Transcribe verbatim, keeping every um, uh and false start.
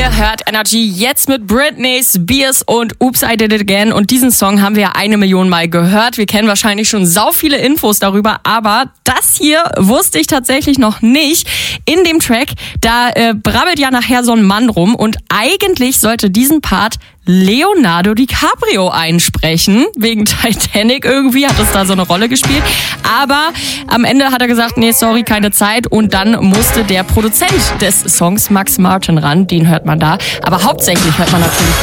Ihr hört Energy jetzt mit Britney Spears und Oops, I Did It Again. Und diesen Song haben wir ja eine Million Mal gehört. Wir kennen wahrscheinlich schon sau viele Infos darüber, aber das hier wusste ich tatsächlich noch nicht. In dem Track, da äh, brabbelt ja nachher so ein Mann rum und eigentlich sollte diesen Part Leonardo DiCaprio einsprechen. Wegen Titanic irgendwie hat es da so eine Rolle gespielt. Aber am Ende hat er gesagt, nee, sorry, keine Zeit. Und dann musste der Produzent des Songs, Max Martin, ran. Den hört man da. Aber hauptsächlich hört man natürlich